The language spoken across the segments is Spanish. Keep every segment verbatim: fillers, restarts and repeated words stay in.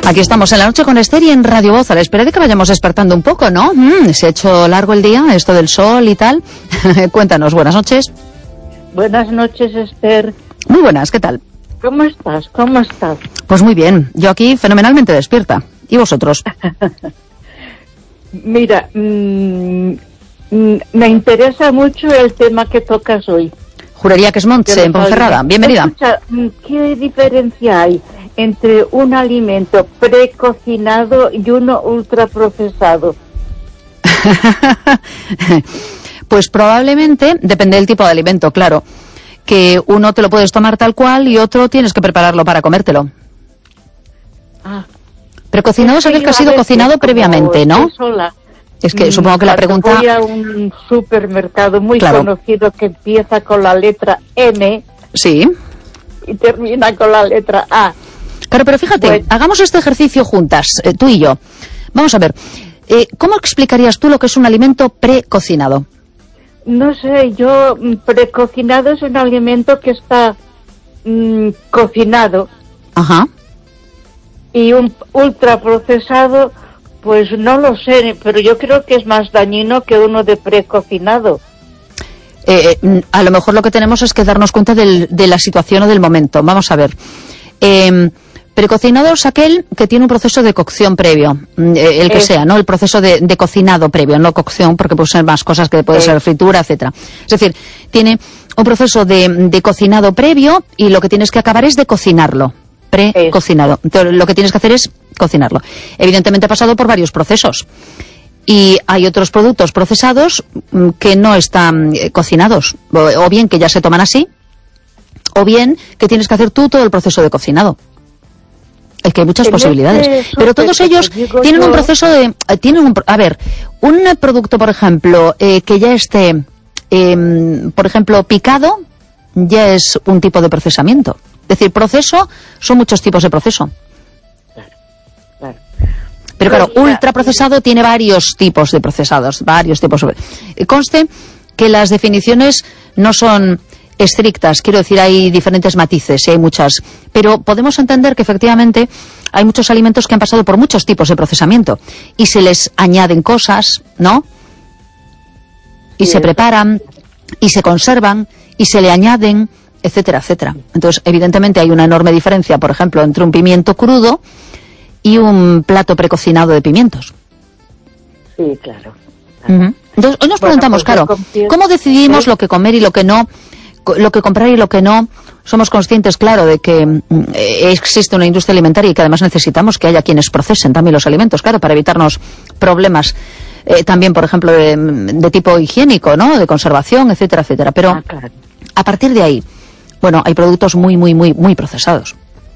Aquí estamos en La Noche con Esther y en Radio Voz, a la espera de que vayamos despertando un poco, ¿no? Mm, se ha hecho largo el día, esto del sol y tal. Cuéntanos, buenas noches. Buenas noches, Esther. Muy buenas, ¿qué tal? ¿Cómo estás? ¿Cómo estás? Pues muy bien, yo aquí fenomenalmente despierta. ¿Y vosotros? Mira, mmm, me interesa mucho el tema que tocas hoy. Juraría que es Montse, en Ponferrada. Bienvenida. Escucha, ¿qué diferencia hay entre un alimento precocinado y uno ultraprocesado? Pues probablemente, depende del tipo de alimento, claro, que uno te lo puedes tomar tal cual y otro tienes que prepararlo para comértelo. Ah. Precocinado es aquel que ha sido cocinado previamente, ¿no? Sola. Es que supongo que la pregunta... Voy a un supermercado muy claro. conocido que empieza con la letra M. Sí. Y termina con la letra A. Claro, pero fíjate, bueno. hagamos este ejercicio juntas, eh, tú y yo. Vamos a ver, eh, ¿cómo explicarías tú lo que es un alimento precocinado? No sé, yo, precocinado es un alimento que está mmm, cocinado. Ajá. Y un ultraprocesado... Pues no lo sé, pero yo creo que es más dañino que uno de precocinado. Eh, a lo mejor lo que tenemos es que darnos cuenta del, de la situación o del momento. Vamos a ver. Eh, precocinado es aquel que tiene un proceso de cocción previo, eh, el que es, sea, ¿no? El proceso de, de cocinado previo, no cocción, porque puede ser más cosas que puede es. ser fritura, etcétera. Es decir, tiene un proceso de, de cocinado previo y lo que tienes que acabar es de cocinarlo. Precocinado. Entonces, lo que tienes que hacer es cocinarlo. Evidentemente ha pasado por varios procesos. Y hay otros productos procesados que no están eh, cocinados. O, o bien que ya se toman así, o bien que tienes que hacer tú todo el proceso de cocinado. Es que hay muchas en posibilidades. Este Pero todos ellos tienen yo... un proceso de... Eh, tienen un, a ver, un producto, por ejemplo, eh, que ya esté, eh, por ejemplo, picado, ya es un tipo de procesamiento. Es decir, proceso, son muchos tipos de proceso. Claro, claro. Pero claro, ultraprocesado tiene varios tipos de procesados, varios tipos. Conste que las definiciones no son estrictas, quiero decir, hay diferentes matices, hay muchas. Pero podemos entender que efectivamente hay muchos alimentos que han pasado por muchos tipos de procesamiento y se les añaden cosas, ¿no? Y sí, se preparan, y se conservan, y se le añaden... etcétera, etcétera. Entonces, evidentemente hay una enorme diferencia, por ejemplo, entre un pimiento crudo y un plato precocinado de pimientos. Sí, claro. Uh-huh. Entonces, hoy nos bueno, preguntamos, pues claro, confieso, ¿cómo decidimos ¿sí? lo que comer y lo que no, lo que comprar y lo que no? Somos conscientes, claro, de que eh, existe una industria alimentaria y que además necesitamos que haya quienes procesen también los alimentos, claro, para evitarnos problemas eh, también, por ejemplo, de, de tipo higiénico, ¿no? De conservación, etcétera, etcétera. Pero ah, claro. a partir de ahí, bueno, hay productos muy, muy, muy, muy procesados.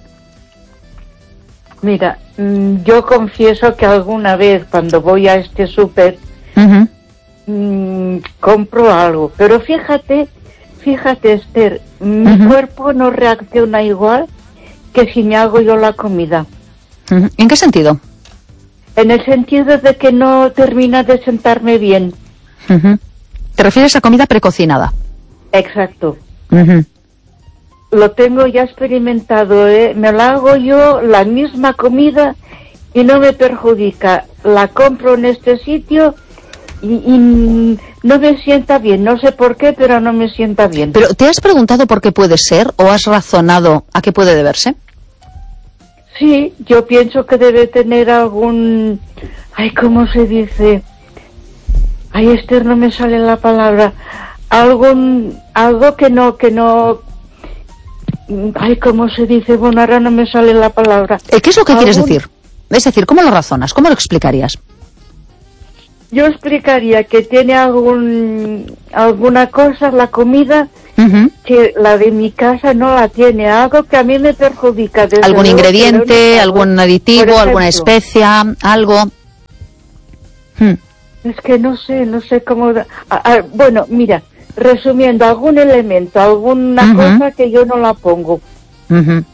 Mira, yo confieso que alguna vez cuando voy a este súper uh-huh. mmm, compro algo, pero fíjate, fíjate Esther, uh-huh. mi cuerpo no reacciona igual que si me hago yo la comida. Uh-huh. ¿En qué sentido? En el sentido de que no termina de sentarme bien. Uh-huh. ¿Te refieres a comida precocinada? Exacto. Uh-huh. Lo tengo ya experimentado, ¿eh? Me la hago yo, la misma comida, y no me perjudica. La compro en este sitio y, y no me sienta bien. No sé por qué, pero no me sienta bien. ¿Pero te has preguntado por qué puede ser o has razonado a qué puede deberse? Sí, yo pienso que debe tener algún... Ay, ¿cómo se dice? Ay, Esther, no me sale la palabra. Algún... Algo que no... que no... Ay, ¿cómo se dice? Bueno, ahora no me sale la palabra. ¿Qué es lo que ¿Algún... quieres decir? Es decir, ¿cómo lo razonas? ¿Cómo lo explicarías? Yo explicaría que tiene algún alguna cosa, la comida, uh-huh. que la de mi casa no la tiene. Algo que a mí me perjudica. Desde ¿Algún luego, ingrediente, algún aditivo, ejemplo, alguna especia, algo? Hmm. Es que no sé, no sé cómo... Ah, ah, bueno, mira... Resumiendo, algún elemento, alguna uh-huh. cosa que yo no la pongo. Uh-huh.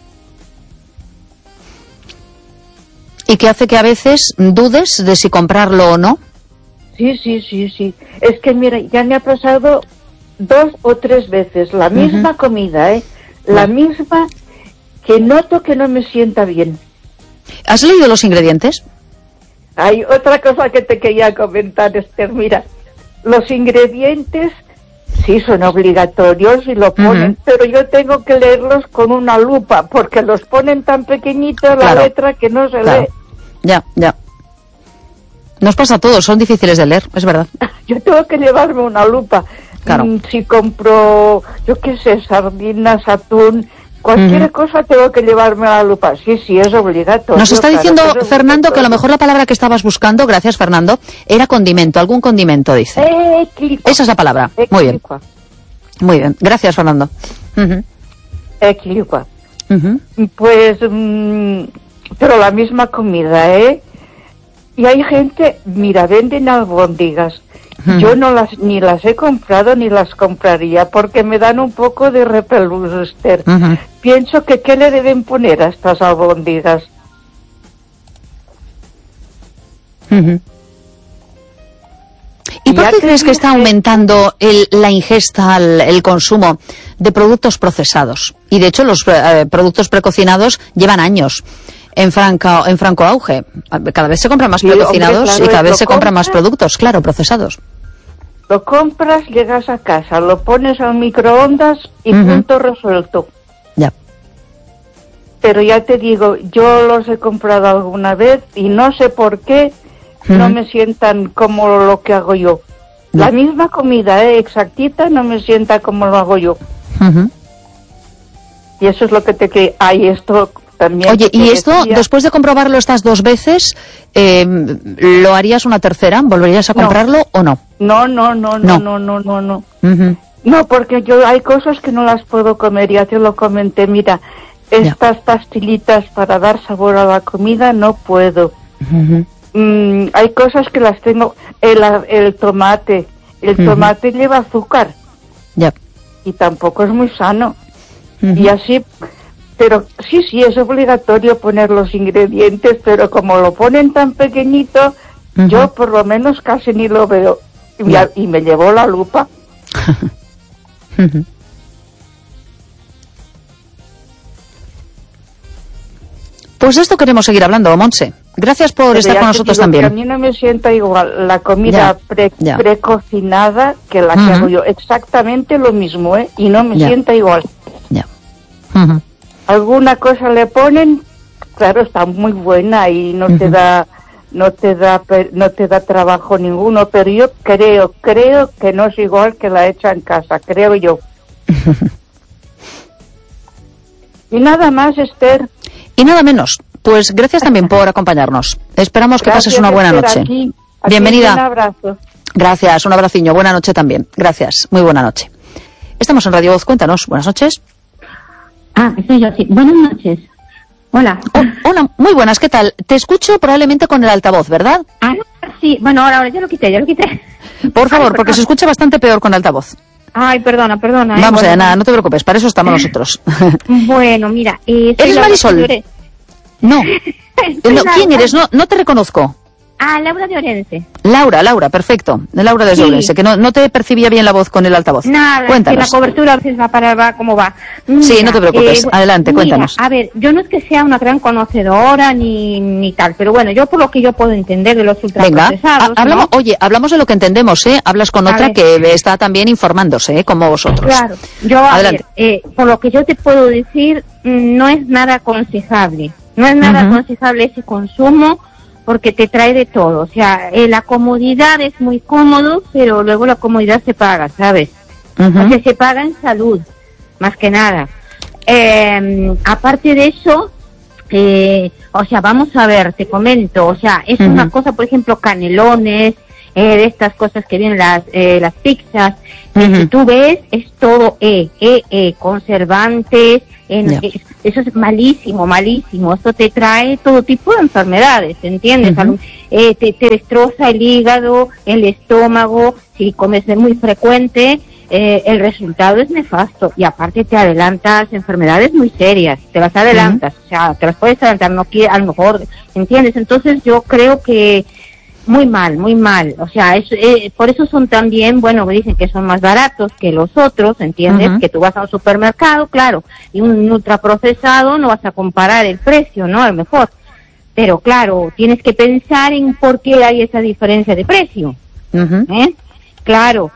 ¿Y qué hace que a veces dudes de si comprarlo o no? Sí, sí, sí, sí. Es que mira, ya me ha pasado dos o tres veces la misma uh-huh. comida, ¿eh? La uh-huh. misma, que noto que no me sienta bien. ¿Has leído los ingredientes? Hay otra cosa que te quería comentar, Esther. Mira, los ingredientes sí son obligatorios y lo ponen, uh-huh. pero yo tengo que leerlos con una lupa, porque los ponen tan pequeñitos la claro. letra que no se claro. lee. Ya, ya. Nos pasa a todos, son difíciles de leer, es verdad. Yo tengo que llevarme una lupa. Claro. Mm, si compro, yo qué sé, sardinas, atún, cualquier uh-huh. cosa tengo que llevarme a la lupa. Sí, sí, es obligatorio. Nos está diciendo claro, Fernando que a lo mejor la palabra que estabas buscando, gracias Fernando, era condimento, algún condimento, dice. Equilicua. Esa es la palabra. Muy bien. Muy bien. Gracias, Fernando. Uh-huh. Equilicua. Uh-huh. Pues, mmm, pero la misma comida, ¿eh? Y hay gente, mira, venden albóndigas. Uh-huh. Yo no las ni las he comprado ni las compraría porque me dan un poco de repelús, Esther. Uh-huh. Pienso que ¿qué le deben poner a estas albóndigas? Uh-huh. ¿Y por qué crees que está aumentando el, la ingesta, el, el consumo de productos procesados? Y de hecho los eh, productos precocinados llevan años en franco, en franco auge. Cada vez se compran más sí, precocinados hombre, claro, y cada vez se compras, compran más productos, claro, procesados. Lo compras, llegas a casa, lo pones al microondas y uh-huh. punto resuelto. Ya. Pero ya te digo, yo los he comprado alguna vez y no sé por qué uh-huh. no me sientan como lo que hago yo. Uh-huh. La misma comida, eh, exactita, no me sienta como lo hago yo. Uh-huh. Y eso es lo que te que hay esto también. Oye, ¿y esto, decía... después de comprobarlo estas dos veces, eh, lo harías una tercera? ¿Volverías a comprarlo no. o no? No, no, no, no, no, no, no, no. Uh-huh. No, porque yo hay cosas que no las puedo comer, ya te lo comenté. Mira, estas yeah. pastilitas para dar sabor a la comida no puedo. Uh-huh. Mm, hay cosas que las tengo. El, el tomate, el uh-huh. tomate lleva azúcar. Ya. Yeah. Y tampoco es muy sano. Uh-huh. Y así... Pero sí, sí, es obligatorio poner los ingredientes, pero como lo ponen tan pequeñito, uh-huh. yo por lo menos casi ni lo veo. Y, yeah. me, y me llevó la lupa. uh-huh. Pues de esto queremos seguir hablando, Montse. Gracias por pero estar con nosotros digo, también. A mí no me sienta igual la comida yeah. pre, yeah. precocinada que la uh-huh. que hago yo. Exactamente lo mismo, ¿eh? Y no me yeah. sienta igual. Ya. Yeah. Uh-huh. Alguna cosa le ponen, claro, está muy buena y no uh-huh. te da, no te da, no te da trabajo ninguno, pero yo creo, creo que no es igual que la hecha en casa, creo yo. Y nada más, Esther. Y nada menos. Pues gracias también por acompañarnos. Esperamos que gracias, pases una buena noche. Aquí, aquí Bienvenida. Un abrazo. Gracias, un abraciño. Buena noche también. Gracias. Muy buena noche. Estamos en Radio Voz. Cuéntanos. Buenas noches. Ah, soy yo, sí. Buenas noches. Hola. Oh, hola, muy buenas, ¿qué tal? Te escucho probablemente con el altavoz, ¿verdad? Ah, sí. Bueno, ahora, ahora ya lo quité, ya lo quité. Por favor, Ay, porque se escucha bastante peor con altavoz. Ay, perdona, perdona. ¿eh? Vamos bueno, allá, nada, no te preocupes, para eso estamos nosotros. Bueno, mira... Eh, ¿Eres Marisol? No. no. ¿Quién eres? No, no te reconozco. Ah, Laura de Orense. Laura, Laura, perfecto. Laura de sí. Orense, que no, no te percibía bien la voz con el altavoz. Nada, cuéntanos. Que la cobertura a veces va para va como va. Mira, sí, no te preocupes. Eh, Adelante, mira, cuéntanos. A ver, yo no es que sea una gran conocedora ni, ni tal, pero bueno, yo por lo que yo puedo entender de los ultraprocesados... Venga, ha, hablamos, ¿no? Oye, hablamos de lo que entendemos, ¿eh? Hablas con a otra ver. que está también informándose, ¿eh? Como vosotros. Claro, yo, Adelante. a ver, eh, por lo que yo te puedo decir, no es nada aconsejable. No es nada uh-huh. aconsejable ese consumo, porque te trae de todo. O sea, eh, la comodidad es muy cómodo, pero luego la comodidad se paga, ¿sabes? Uh-huh. O sea, se paga en salud, más que nada. Eh, aparte de eso, eh, o sea, vamos a ver, te comento, o sea, es uh-huh. una cosa, por ejemplo, canelones, eh, de estas cosas que vienen las eh, las pizzas, uh-huh. que si tú ves, es todo E, E, E, conservantes, en, yeah. es, eso es malísimo, malísimo, esto te trae todo tipo de enfermedades, ¿entiendes? Uh-huh. Eh, te, te destroza el hígado, el estómago, si comes de muy frecuente, eh, el resultado es nefasto, y aparte te adelantas enfermedades muy serias, te las adelantas, uh-huh. o sea, te las puedes adelantar, no quiere, a lo mejor, ¿entiendes? Entonces yo creo que muy mal, muy mal, o sea, es, eh, por eso son también, bueno, me dicen que son más baratos que los otros, ¿entiendes? Uh-huh. Que tú vas a un supermercado, claro, y un ultraprocesado no vas a comparar el precio, ¿no? A lo mejor, pero claro, tienes que pensar en por qué hay esa diferencia de precio. Uh-huh. ¿Eh? Claro.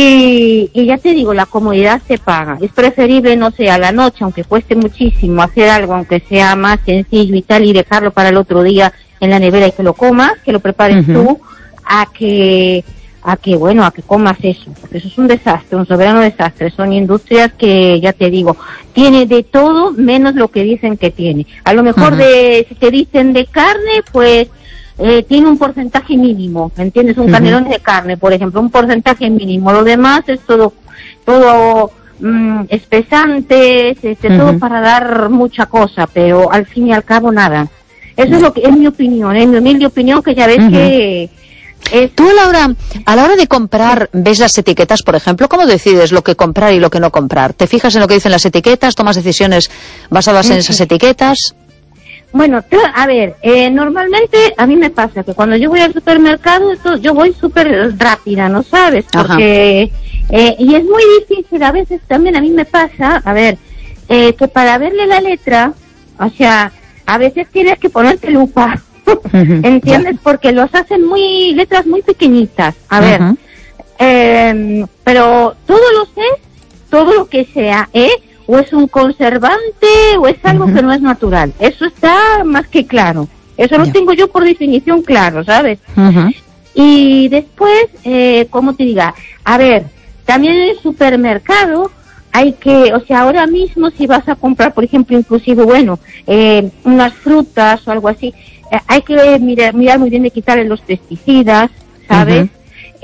Y, y ya te digo, la comodidad se paga. Es preferible, no sé, a la noche, aunque cueste muchísimo, hacer algo, aunque sea más sencillo y tal, y dejarlo para el otro día en la nevera y que lo comas, que lo prepares uh-huh. tú, a que, a que, bueno, a que comas eso. Porque eso es un desastre, un soberano desastre. Son industrias que, ya te digo, tiene de todo menos lo que dicen que tiene. A lo mejor uh-huh. de, si te dicen de carne, pues, Eh, tiene un porcentaje mínimo, ¿entiendes? Un uh-huh. canelón de carne, por ejemplo, un porcentaje mínimo. Lo demás es todo, todo mmm, espesantes, este, uh-huh. todo para dar mucha cosa, pero al fin y al cabo nada. Eso uh-huh. es lo que es mi opinión, es mi humilde opinión, que ya ves uh-huh. que es... Tú, Laura, a la hora de comprar, ¿ves las etiquetas, por ejemplo? ¿Cómo decides lo que comprar y lo que no comprar? ¿Te fijas en lo que dicen las etiquetas? ¿Tomas decisiones basadas uh-huh. en esas etiquetas? Bueno, a ver, eh, normalmente a mí me pasa que cuando yo voy al supermercado, esto, yo voy súper rápida, ¿no sabes? Porque, eh, y es muy difícil, a veces también a mí me pasa, a ver, eh, que para verle la letra, o sea, a veces tienes que ponerte lupa, uh-huh. ¿entiendes? Yeah. Porque los hacen muy, letras muy pequeñitas, a ver, uh-huh. eh, pero todo lo sé, todo lo que sea, ¿eh? O es un conservante o es algo uh-huh. que no es natural. Eso está más que claro. Eso lo yeah. tengo yo por definición claro, ¿sabes? Uh-huh. Y después, eh, ¿cómo te diga? A ver, también en el supermercado hay que, o sea, ahora mismo si vas a comprar, por ejemplo, inclusive, bueno, eh, unas frutas o algo así, eh, hay que mirar, mirar muy bien de quitarle los pesticidas, ¿sabes? Uh-huh.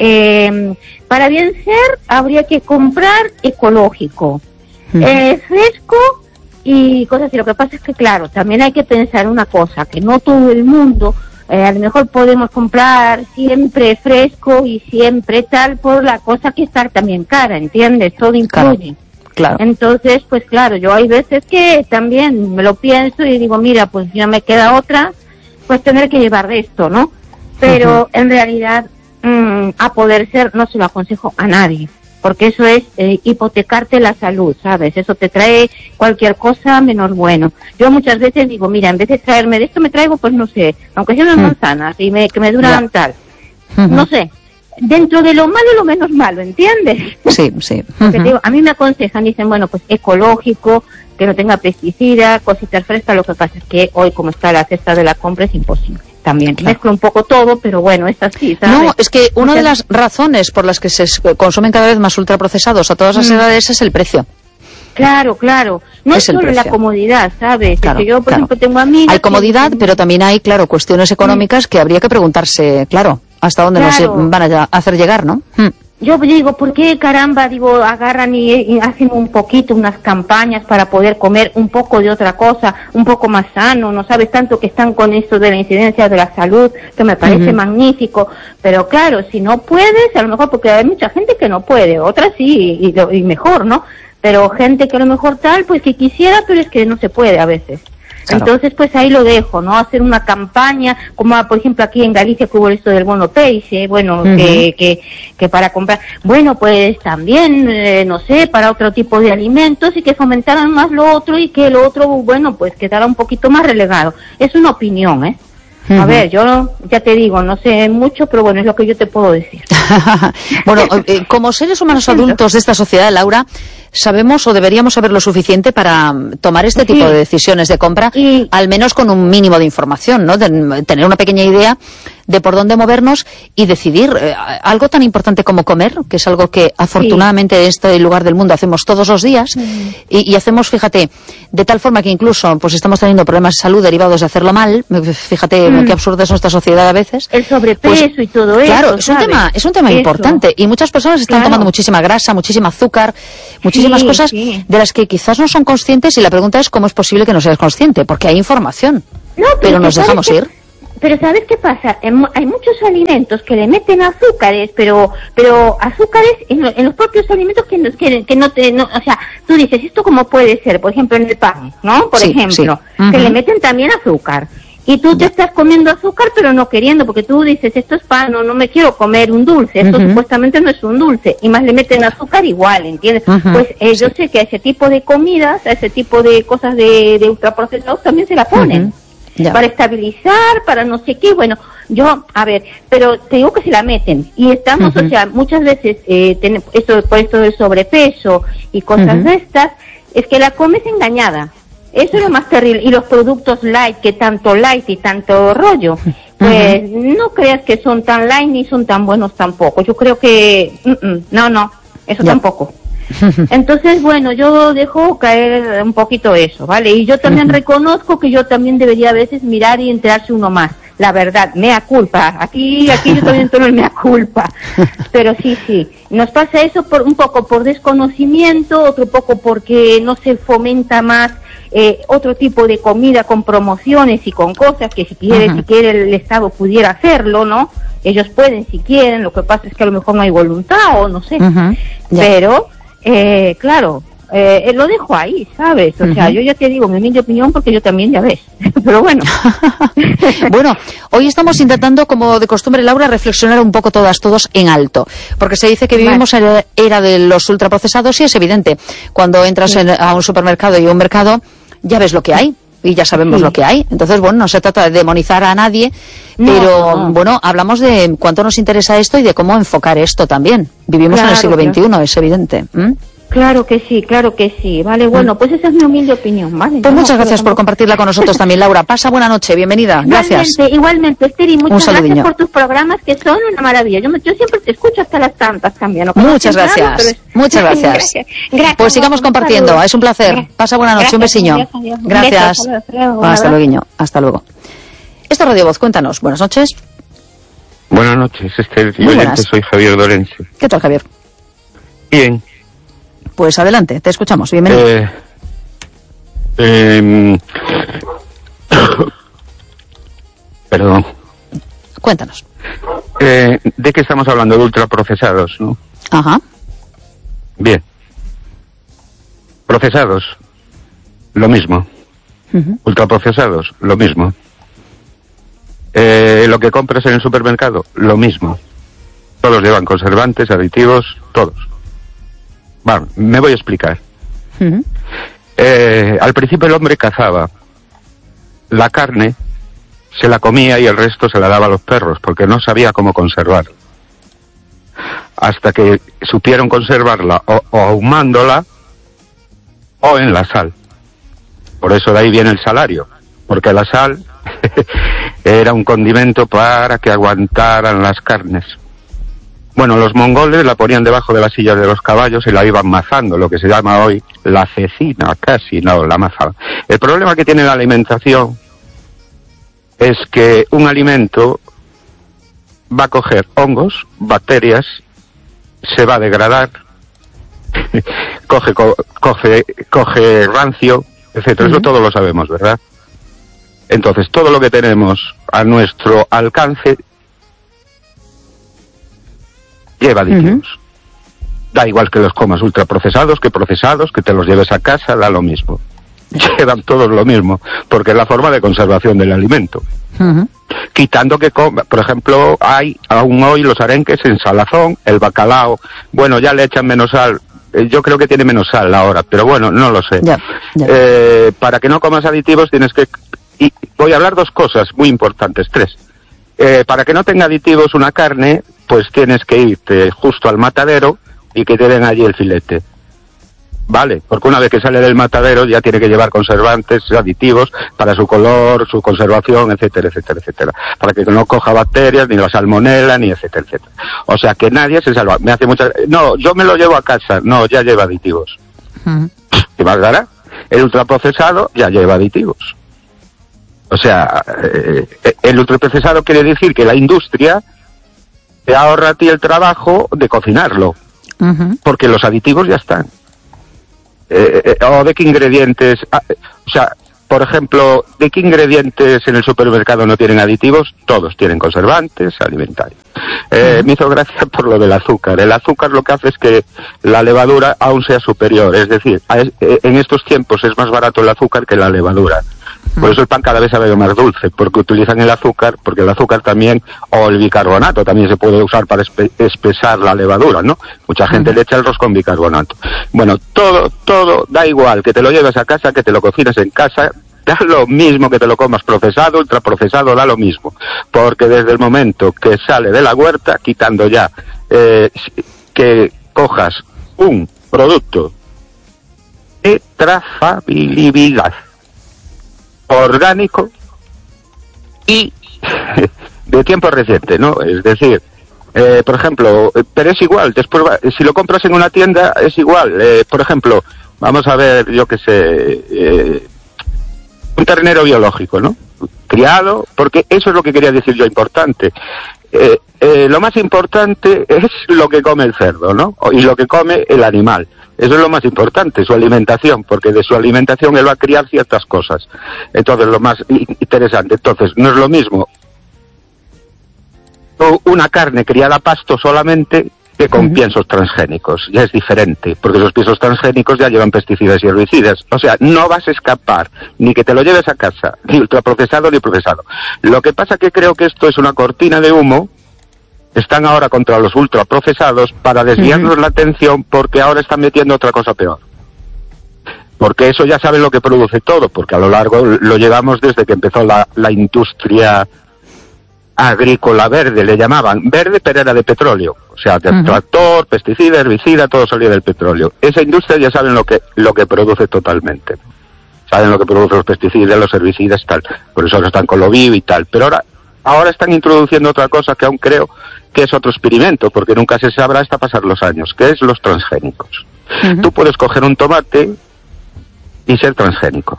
Eh, para bien ser, habría que comprar ecológico. Eh, fresco y cosas así. Lo que pasa es que, claro, también hay que pensar una cosa, que no todo el mundo, eh, a lo mejor podemos comprar siempre fresco y siempre tal, por la cosa que está también cara, ¿entiendes? Todo incluye. Claro, claro. Entonces, pues claro, yo hay veces que también me lo pienso y digo, mira, pues ya me queda otra, pues tener que llevar de esto, ¿no? Pero uh-huh. en realidad, mmm, a poder ser, no se lo aconsejo a nadie. Porque eso es eh, hipotecarte la salud, ¿sabes? Eso te trae cualquier cosa menos bueno. Yo muchas veces digo, mira, en vez de traerme de esto, me traigo, pues no sé, aunque sean unas mm. manzanas y me, que me duran yeah. tal. Uh-huh. No sé, dentro de lo malo, lo menos malo, ¿entiendes? Sí, sí. Uh-huh. Porque te digo, a mí me aconsejan, dicen, bueno, pues ecológico, que no tenga pesticidas, cositas frescas. Lo que pasa es que hoy, como está la cesta de la compra, es imposible. También claro. mezclo un poco todo, pero bueno, es así, ¿sabes? No, es que una de las razones por las que se consumen cada vez más ultraprocesados a todas las mm. edades es el precio. Claro, claro. No es solo la comodidad, ¿sabes? Claro, es que yo, por claro. ejemplo, tengo amigas... Hay comodidad, que... pero también hay, claro, cuestiones económicas mm. que habría que preguntarse, claro, hasta dónde claro. nos van a hacer llegar, ¿no? Mm. Yo digo, ¿por qué caramba, digo, agarran y, y hacen un poquito, unas campañas para poder comer un poco de otra cosa, un poco más sano? No sabes tanto que están con esto de la incidencia de la salud, que me parece uh-huh. magnífico. Pero claro, si no puedes, a lo mejor, porque hay mucha gente que no puede, otras sí, y, y mejor, ¿no? Pero gente que a lo mejor tal, pues que quisiera, pero es que no se puede a veces. Claro. Entonces, pues ahí lo dejo, ¿no? Hacer una campaña, como por ejemplo aquí en Galicia que hubo esto del bono peixe, bueno, uh-huh. que, que, que para comprar, bueno, pues también, eh, no sé, para otro tipo de alimentos y que fomentaran más lo otro y que lo otro, bueno, pues quedara un poquito más relegado. Es una opinión, ¿eh? Uh-huh. A ver, yo ya te digo, no sé mucho, pero bueno, es lo que yo te puedo decir. Bueno, eh, como seres humanos adultos de esta sociedad, Laura, sabemos o deberíamos saber lo suficiente para tomar este tipo sí. de decisiones de compra, y... al menos con un mínimo de información, ¿no? De tener una pequeña idea de por dónde movernos y decidir eh, algo tan importante como comer, que es algo que afortunadamente sí. en este lugar del mundo hacemos todos los días mm. y, y hacemos, fíjate, de tal forma que incluso pues estamos teniendo problemas de salud derivados de hacerlo mal. Fíjate mm. qué absurda es nuestra sociedad a veces. El sobrepeso pues, y todo eso. Claro, es un tema, es un tema eso. importante y muchas personas están claro. tomando muchísima grasa, muchísima azúcar, muchísimas sí, cosas sí. de las que quizás no son conscientes y la pregunta es cómo es posible que no seas consciente, porque hay información, no, pero, pero nos dejamos que... ir. Pero ¿sabes qué pasa? Hay muchos alimentos que le meten azúcares, pero pero azúcares en, lo, en los propios alimentos que, que, que no te... No, o sea, tú dices, ¿esto cómo puede ser? Por ejemplo, en el pan, ¿no? Por sí, ejemplo, sí. Uh-huh. que le meten también azúcar. Y tú te estás comiendo azúcar, pero no queriendo, porque tú dices, esto es pan, no, no me quiero comer un dulce, esto uh-huh. supuestamente no es un dulce, y más le meten azúcar igual, ¿entiendes? Uh-huh. Pues eh, yo sé que a ese tipo de comidas, a ese tipo de cosas de, de ultraprocesados también se la ponen. Uh-huh. ya. para estabilizar, para no sé qué, bueno, yo, a ver, pero te digo que se la meten, y estamos, uh-huh. o sea, muchas veces, eh, ten, esto, por esto del sobrepeso y cosas uh-huh. de estas, es que la comes engañada, eso es lo más terrible, y los productos light, que tanto light y tanto rollo, pues uh-huh. no creas que son tan light ni son tan buenos tampoco, yo creo que, uh-uh, no, no, eso ya. tampoco. Entonces, bueno, yo dejo caer un poquito eso, ¿vale? Y yo también uh-huh. reconozco que yo también debería a veces mirar y enterarse uno más. La verdad, mea culpa. Aquí, aquí yo también tomo el mea culpa. Pero sí, sí. Nos pasa eso por un poco por desconocimiento, otro poco porque no se fomenta más eh, otro tipo de comida con promociones y con cosas que si quiere, uh-huh. si quiere el Estado pudiera hacerlo, ¿no? Ellos pueden si quieren, lo que pasa es que a lo mejor no hay voluntad o no sé. Uh-huh. Pero... Eh, claro, eh, lo dejo ahí, ¿sabes? O uh-huh. sea, yo ya te digo mi humilde opinión porque yo también ya ves, pero bueno. Bueno, hoy estamos intentando, como de costumbre, Laura, reflexionar un poco todas, todos en alto, porque se dice que vivimos en la era de los ultraprocesados y es evidente, cuando entras sí. en, a un supermercado y un mercado, ya ves lo que hay. Y ya sabemos sí. lo que hay. Entonces, bueno, no se trata de demonizar a nadie, no, pero, no. bueno, hablamos de cuánto nos interesa esto y de cómo enfocar esto también. Vivimos claro, en el siglo veintiuno, claro. es evidente. ¿Mm? Claro que sí, claro que sí. Vale, bueno, pues esa es mi humilde opinión, ¿vale? Pues no, muchas gracias por compartirla con nosotros también, Laura. Pasa buena noche, bienvenida. Gracias. Igualmente, igualmente, Esteri, muchas gracias por tus programas que son una maravilla. Yo, yo siempre te escucho hasta las tantas también. ¿no? Muchas gracias, nada, es... muchas gracias. gracias. gracias. Pues sigamos compartiendo, saludo. Es un placer. Gracias. Pasa buena noche, gracias, un besiño. Adiós, adiós. Gracias. Beso, hasta luego. Hasta luego. Hasta luego. Esto es Radio Voz, cuéntanos. Buenas noches. Buenas noches, Esther. Yo soy Javier Dorense. ¿Qué tal, Javier? Bien. Pues adelante, te escuchamos. Bienvenido. Eh, eh, perdón. Cuéntanos. Eh, ¿De qué estamos hablando? De ultraprocesados, ¿no? Ajá. Bien. Procesados, lo mismo. Uh-huh. Ultraprocesados, lo mismo. Eh, lo que compras en el supermercado, lo mismo. Todos llevan conservantes, aditivos, todos. Bueno, me voy a explicar. Uh-huh. Eh, al principio el hombre cazaba. La carne se la comía y el resto se la daba a los perros, porque no sabía cómo conservarla. Hasta que supieron conservarla o, o ahumándola o en la sal. Por eso de ahí viene el salario, porque la sal era un condimento para que aguantaran las carnes. Bueno, los mongoles la ponían debajo de las sillas de los caballos y la iban mazando, lo que se llama hoy la cecina, casi, no, la mazaban. El problema que tiene la alimentación es que un alimento va a coger hongos, bacterias, se va a degradar, coge, co, coge, coge rancio, etcétera. Uh-huh. Eso todos lo sabemos, ¿verdad? Entonces, todo lo que tenemos a nuestro alcance lleva aditivos. Uh-huh. Da igual que los comas ultraprocesados, que procesados, que te los lleves a casa, da lo mismo. Llevan todos lo mismo, porque es la forma de conservación del alimento. Uh-huh. Quitando que, por ejemplo, hay aún hoy los arenques en salazón, el bacalao, bueno, ya le echan menos sal, yo creo que tiene menos sal ahora, pero bueno, no lo sé. Yeah, yeah. Eh, para que no comas aditivos tienes que... Y voy a hablar dos cosas muy importantes, tres. Eh, para que no tenga aditivos una carne, pues tienes que irte justo al matadero y que te den allí el filete. Vale, porque una vez que sale del matadero ya tiene que llevar conservantes, aditivos para su color, su conservación, etcétera, etcétera, etcétera. Para que no coja bacterias, ni la salmonela, ni etcétera, etcétera. O sea que nadie se salva. Me hace mucha... No, yo me lo llevo a casa. No, ya lleva aditivos. Uh-huh. ¿Qué más dará? El ultraprocesado ya lleva aditivos. O sea, eh, el ultraprocesado quiere decir que la industria te ahorra a ti el trabajo de cocinarlo. Uh-huh. Porque los aditivos ya están. Eh, eh, o de qué ingredientes, ah, o sea, por ejemplo, de qué ingredientes en el supermercado no tienen aditivos, todos tienen conservantes alimentarios. Eh, uh-huh. Me hizo gracia por lo del azúcar. El azúcar lo que hace es que la levadura aún sea superior, es decir, a, en estos tiempos es más barato el azúcar que la levadura. Por eso el pan cada vez sabe más dulce, porque utilizan el azúcar, porque el azúcar también, o el bicarbonato, también se puede usar para espe espesar la levadura, ¿no? Mucha gente le echa el arroz con bicarbonato. Bueno, todo, todo, da igual, que te lo lleves a casa, que te lo cocines en casa, Da lo mismo que te lo comas procesado, ultraprocesado, da lo mismo. Porque desde el momento que sale de la huerta, quitando ya eh, que cojas un producto de trazabilidad orgánico y de tiempo reciente, ¿no? Es decir, eh, por ejemplo, pero es igual, después va, si lo compras en una tienda es igual, eh, por ejemplo, vamos a ver, yo qué sé, eh, un ternero biológico, ¿no? Criado, porque eso es lo que quería decir yo importante. Eh, eh, lo más importante es lo que come el cerdo, ¿no? Y lo que come el animal. Eso es lo más importante, su alimentación, porque de su alimentación él va a criar ciertas cosas. Entonces, lo más interesante. Entonces, no es lo mismo una carne criada a pasto solamente que con uh-huh. piensos transgénicos. Ya es diferente, porque esos piensos transgénicos ya llevan pesticidas y herbicidas. O sea, no vas a escapar ni que te lo lleves a casa, ni ultraprocesado ni procesado. Lo que pasa que creo que esto es una cortina de humo. Están ahora contra los ultraprocesados para desviarnos uh-huh. la atención, porque ahora están metiendo otra cosa peor. Porque eso ya saben lo que produce todo, porque a lo largo lo llevamos desde que empezó la, la industria agrícola verde, le llamaban verde, pero era de petróleo. O sea, de uh-huh. tractor, pesticida, herbicida, todo salía del petróleo. Esa industria ya saben lo que, lo que produce totalmente. Saben lo que produce los pesticidas, los herbicidas, tal. Por eso ahora están con lo vivo y tal. Pero ahora, ahora están introduciendo otra cosa que aún creo que es otro experimento, porque nunca se sabrá hasta pasar los años, que es los transgénicos. Uh-huh. Tú puedes coger un tomate y ser transgénico.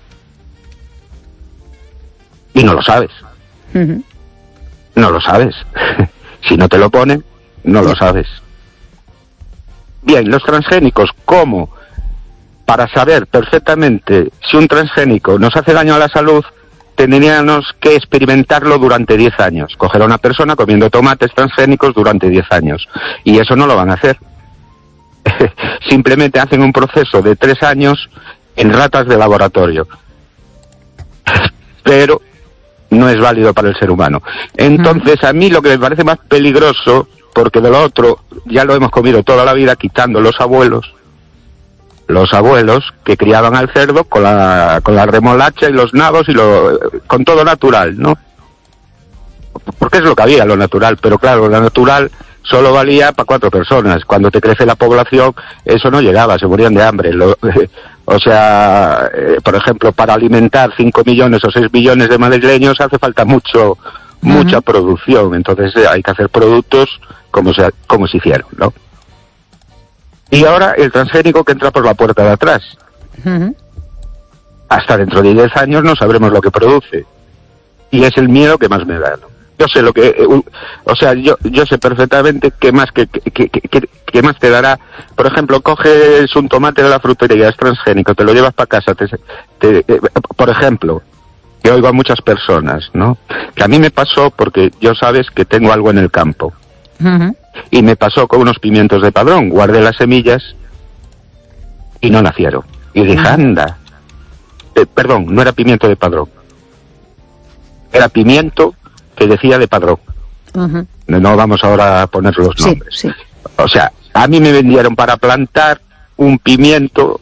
Y no lo sabes. Uh-huh. No lo sabes. Si no te lo ponen, no lo sabes. Bien, los transgénicos, ¿cómo? Para saber perfectamente si un transgénico nos hace daño a la salud, tendríamos que experimentarlo durante diez años. Coger a una persona comiendo tomates transgénicos durante diez años. Y eso no lo van a hacer. Simplemente hacen un proceso de tres años en ratas de laboratorio. Pero no es válido para el ser humano. Entonces, a mí lo que me parece más peligroso, porque de lo otro ya lo hemos comido toda la vida, quitando los abuelos, los abuelos que criaban al cerdo con la con la remolacha y los nabos y lo con todo natural, ¿no? Porque es lo que había, lo natural, pero claro, lo natural solo valía para cuatro personas. Cuando te crece la población, eso no llegaba, se morían de hambre. Lo, o sea, eh, por ejemplo, para alimentar cinco millones o seis millones de madrileños hace falta mucho, uh-huh. mucha producción. Entonces eh, hay que hacer productos como se, como se hicieron, ¿no? Y ahora el transgénico que entra por la puerta de atrás. Uh-huh. Hasta dentro de diez años no sabremos lo que produce. Y es el miedo que más me da, ¿no? Yo sé lo que, eh, uh, o sea, yo yo sé perfectamente qué más que, que, que, que, que más te dará. Por ejemplo, coges un tomate de la frutería, es transgénico, te lo llevas para casa, te, te, eh, por ejemplo, que oigo a muchas personas, ¿no? Que a mí me pasó porque yo sabes que tengo algo en el campo. Uh-huh. Y me pasó con unos pimientos de Padrón, guardé las semillas y no nacieron. Y dije, uh-huh. anda, eh, perdón, no era pimiento de Padrón, era pimiento que decía de Padrón. Uh-huh. No vamos ahora a poner los nombres. Sí, sí. O sea, a mí me vendieron para plantar un pimiento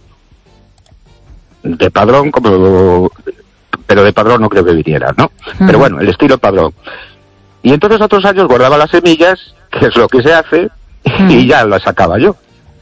de Padrón, como, pero de Padrón no creo que viniera, ¿no? Uh-huh. Pero bueno, el estilo Padrón. Y entonces otros años guardaba las semillas, que es lo que se hace, uh-huh. y ya las sacaba yo.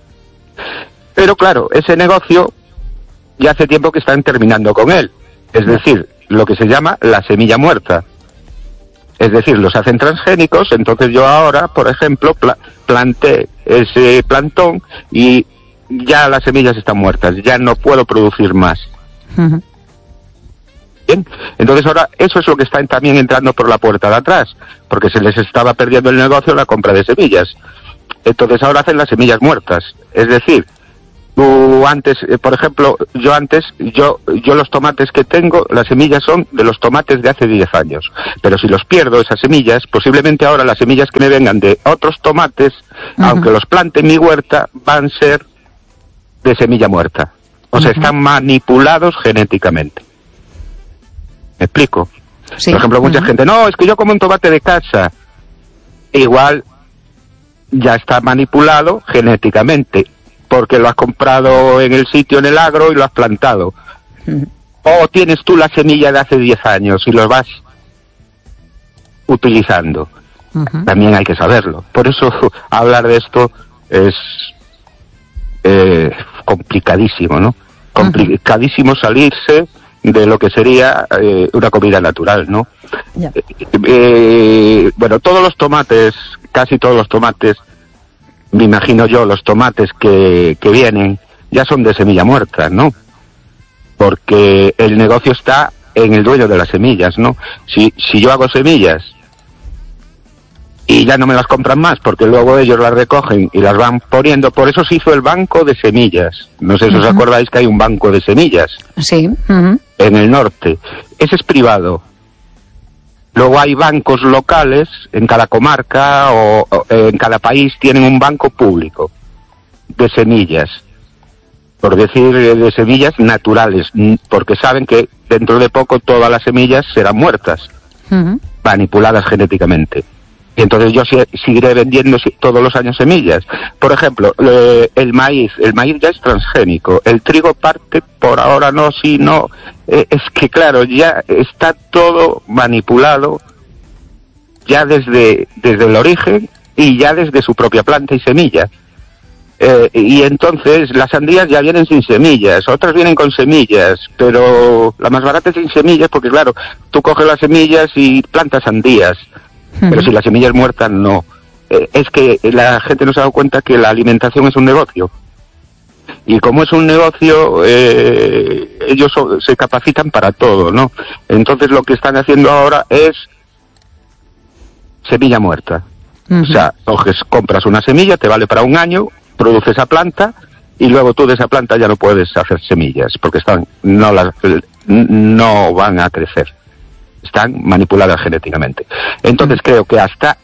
Pero claro, ese negocio ya hace tiempo que están terminando con él. Es decir, lo que se llama la semilla muerta. Es decir, los hacen transgénicos, entonces yo ahora, por ejemplo, pla- planté ese plantón y ya las semillas están muertas, ya no puedo producir más. Uh-huh. Bien, entonces ahora eso es lo que está también entrando por la puerta de atrás, porque se les estaba perdiendo el negocio la compra de semillas. Entonces ahora hacen las semillas muertas, es decir, tú antes, eh, por ejemplo, yo antes, yo yo los tomates que tengo, las semillas son de los tomates de hace diez años. Pero si los pierdo, esas semillas, posiblemente ahora las semillas que me vengan de otros tomates, uh-huh. aunque los plante en mi huerta, van a ser de semilla muerta. O sea, uh-huh. están manipulados genéticamente. ¿Me explico? Sí. Por ejemplo, mucha uh-huh. gente, no, es que yo como un tomate de casa. Igual ya está manipulado genéticamente, porque lo has comprado en el sitio, en el agro, y lo has plantado. Uh-huh. o tienes tú la semilla de hace diez años y lo vas utilizando. Uh-huh. También hay que saberlo. Por eso hablar de esto es eh, complicadísimo, ¿no? Complicadísimo salirse de lo que sería eh, una comida natural, ¿no? Yeah. Eh, eh, bueno, todos los tomates, casi todos los tomates, me imagino yo, los tomates que, que vienen, ya son de semilla muerta, ¿no? Porque el negocio está en el dueño de las semillas, ¿no? Si, si yo hago semillas y ya no me las compran más, porque luego ellos las recogen y las van poniendo. Por eso se hizo el banco de semillas. No sé si uh-huh. os acordáis que hay un banco de semillas. Sí. Uh-huh. En el norte. Ese es privado. Luego hay bancos locales, en cada comarca o, o en cada país tienen un banco público de semillas. Por decir, de semillas naturales, porque saben que dentro de poco todas las semillas serán muertas, uh-huh. manipuladas genéticamente. Y entonces yo seguiré vendiendo todos los años semillas. Por ejemplo, el maíz, el maíz ya es transgénico, el trigo parte por ahora no, sí, no. Eh, es que claro, ya está todo manipulado ya desde, desde el origen y ya desde su propia planta y semilla. Eh, y entonces las sandías ya vienen sin semillas, otras vienen con semillas, pero la más barata es sin semillas porque claro, tú coges las semillas y plantas sandías. Pero si la semilla es muerta, no. Eh, es que la gente no se ha dado cuenta que la alimentación es un negocio. Y como es un negocio, eh, ellos so, se capacitan para todo, ¿no? Entonces lo que están haciendo ahora es semilla muerta. Uh-huh. O sea, coges, compras una semilla, te vale para un año, produce esa planta, y luego tú de esa planta ya no puedes hacer semillas, porque están no, las, no van a crecer. Están manipuladas genéticamente. Entonces creo que hasta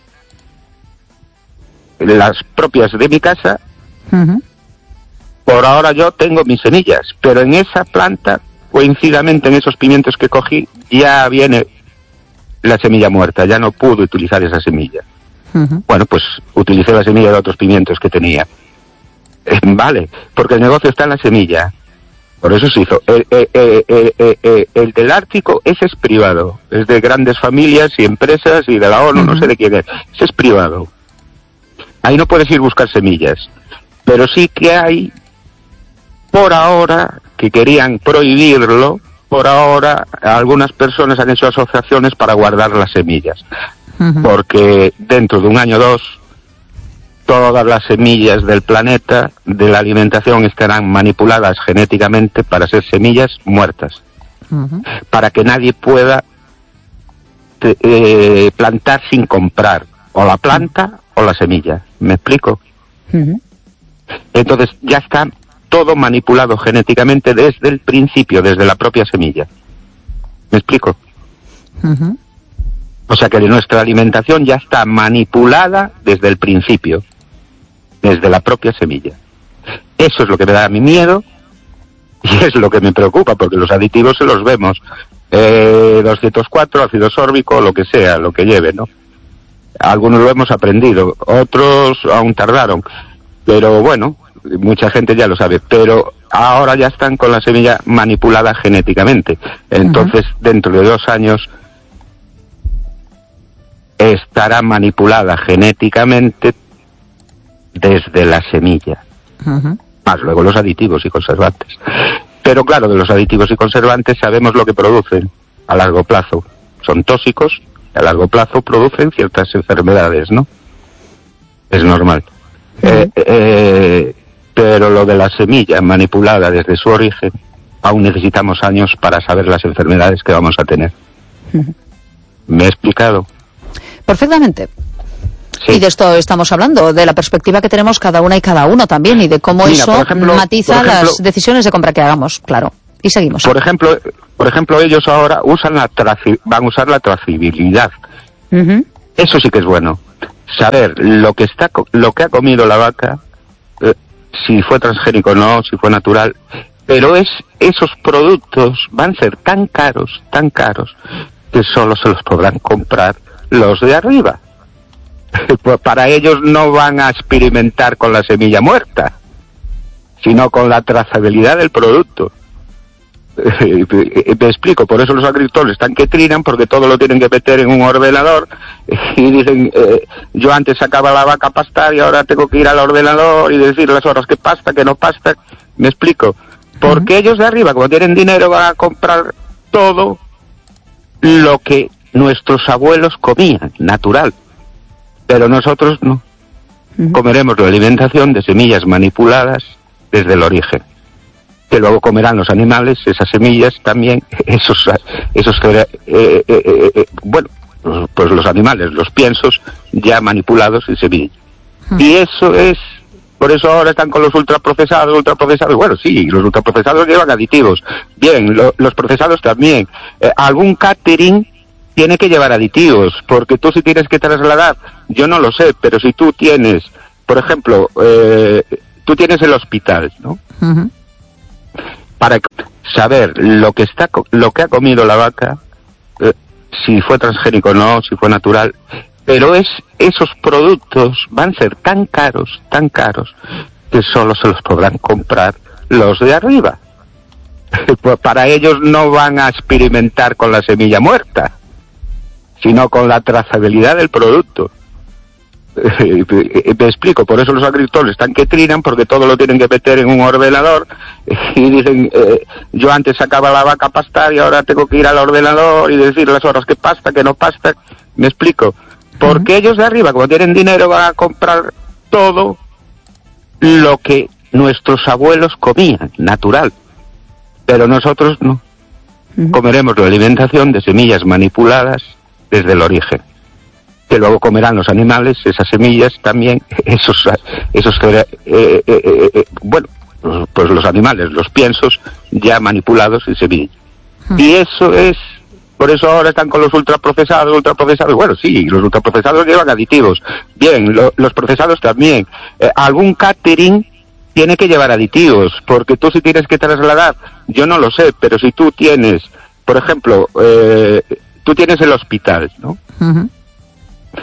las propias de mi casa, uh-huh. por ahora yo tengo mis semillas, pero en esa planta, coincidamente en esos pimientos que cogí, ya viene la semilla muerta, ya no pude utilizar esa semilla. Uh-huh. Bueno, pues utilicé la semilla de otros pimientos que tenía. Eh, vale, porque el negocio está en la semilla. Por eso se hizo. El, el, el, el, el, el del Ártico, ese es privado. Es de grandes familias y empresas y de la ONU, uh-huh. no sé de quién es. Ese es privado. Ahí no puedes ir a buscar semillas. Pero sí que hay, por ahora, que querían prohibirlo, por ahora algunas personas han hecho asociaciones para guardar las semillas. Uh-huh. Porque dentro de un año o dos, todas las semillas del planeta, de la alimentación, estarán manipuladas genéticamente para ser semillas muertas. Uh-huh. Para que nadie pueda te, eh, plantar sin comprar o la planta o la semilla. ¿Me explico? Uh-huh. Entonces ya está todo manipulado genéticamente desde el principio, desde la propia semilla. ¿Me explico? Uh-huh. O sea que nuestra alimentación ya está manipulada desde el principio. Desde la propia semilla. Eso es lo que me da a mí miedo y es lo que me preocupa, porque los aditivos se los vemos. Eh, doscientos cuatro, ácido sórbico, lo que sea, lo que lleve, ¿no? Algunos lo hemos aprendido, otros aún tardaron, pero bueno, mucha gente ya lo sabe, pero ahora ya están con la semilla manipulada genéticamente. Entonces, uh-huh. dentro de dos años estará manipulada genéticamente desde la semilla, uh-huh. más luego los aditivos y conservantes. Pero claro, de los aditivos y conservantes sabemos lo que producen a largo plazo. Son tóxicos y a largo plazo producen ciertas enfermedades, ¿no? Es normal. Uh-huh. Eh, eh, pero lo de la semilla manipulada desde su origen, aún necesitamos años para saber las enfermedades que vamos a tener. Uh-huh. ¿Me he explicado? Perfectamente. Sí. Y de esto estamos hablando, de la perspectiva que tenemos cada una y cada uno también, y de cómo Mira, eso ejemplo, matiza ejemplo, las decisiones de compra que hagamos, claro. Y seguimos. Por ejemplo, por ejemplo ellos ahora usan la traci- van a usar la trazabilidad. Uh-huh. Eso sí que es bueno. Saber lo que está, lo que ha comido la vaca, eh, si fue transgénico o no, si fue natural. Pero es esos productos van a ser tan caros, tan caros, que solo se los podrán comprar los de arriba. Pues para ellos no van a experimentar con la semilla muerta, sino con la trazabilidad del producto. Me explico, por eso los agricultores están que trinan, porque todo lo tienen que meter en un ordenador y dicen, eh, yo antes sacaba la vaca a pastar y ahora tengo que ir al ordenador y decir las horas que pasta, que no pasta. Me explico, porque uh-huh. ellos de arriba, como tienen dinero, van a comprar todo lo que nuestros abuelos comían, natural, pero nosotros no. Uh-huh. Comeremos la alimentación de semillas manipuladas desde el origen, que luego comerán los animales, esas semillas también, esos, esos eh, eh, eh, eh, bueno, pues los animales, los piensos ya manipulados en semillas. Hmm. Y eso es, por eso ahora están con los ultraprocesados, ultraprocesados, bueno, sí, los ultraprocesados llevan aditivos, bien, lo, los procesados también. Eh, algún catering tiene que llevar aditivos, porque tú si tienes que trasladar, yo no lo sé, pero si tú tienes, por ejemplo, eh, tú tienes el hospital, ¿no? Uh-huh. Para saber lo que está, lo que ha comido la vaca, eh, si fue transgénico o no, si fue natural, pero es esos productos van a ser tan caros, tan caros, que solo se los podrán comprar los de arriba. Pues para ellos no van a experimentar con la semilla muerta, sino con la trazabilidad del producto. Me explico, por eso los agricultores están que trinan, porque todo lo tienen que meter en un ordenador y dicen, eh, yo antes sacaba la vaca a pastar y ahora tengo que ir al ordenador y decir las horas que pasta, que no pasta. Me explico, porque uh-huh. ellos de arriba, como tienen dinero, van a comprar todo lo que nuestros abuelos comían, natural, pero nosotros no. Uh-huh. Comeremos la alimentación de semillas manipuladas desde el origen, que luego comerán los animales, esas semillas también, esos, esos eh, eh, eh, eh, bueno, pues los animales, los piensos ya manipulados en semillas. Hmm. Y eso es, por eso ahora están con los ultraprocesados, ultraprocesados, bueno, sí, los ultraprocesados llevan aditivos, bien, lo, los procesados también. Eh, algún catering tiene que llevar aditivos, porque tú si tienes que trasladar, yo no lo sé, pero si tú tienes, por ejemplo, eh, tú tienes el hospital, ¿no? Uh-huh.